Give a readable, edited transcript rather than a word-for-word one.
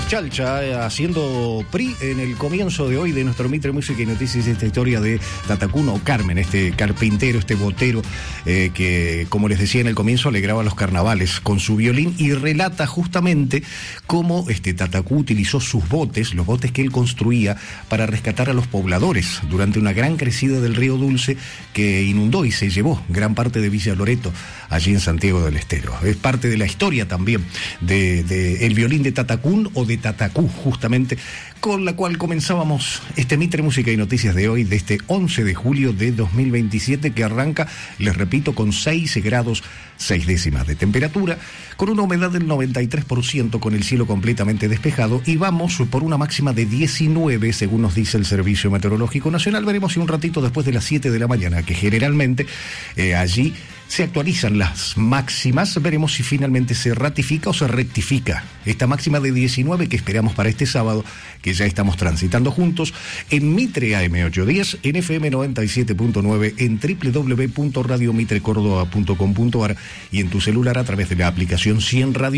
Carlos Chalcha haciendo PRI en el comienzo de hoy de nuestro Mitre Música y Noticias, esta historia de Tatacuno Carmen, este carpintero, este botero que, como les decía en el comienzo, alegraba los carnavales con su violín y relata justamente cómo Tatacú utilizó sus botes, los botes que él construía para rescatar a los pobladores durante una gran crecida del río Dulce que inundó y se llevó gran parte de Villa Loreto allí en Santiago del Estero. Es parte de la historia también de el violín de Tatacún o de Tatacú, justamente, con la cual comenzábamos este Mitre Música y Noticias de hoy, de este 11 de julio de 2027, que arranca, les repito, con 6 grados 6 décimas de temperatura, con una humedad del 93%, con el cielo completamente despejado, y vamos por una máxima de 19, según nos dice el Servicio Meteorológico Nacional. Veremos si un ratito después de las 7 de la mañana, que generalmente allí se actualizan las máximas, veremos si finalmente se ratifica o se rectifica esta máxima de 19 que esperamos para este sábado, que ya estamos transitando juntos en Mitre AM810, en FM 97.9, en www.radiomitrecórdoba.com.ar y en tu celular a través de la aplicación 100 Radio.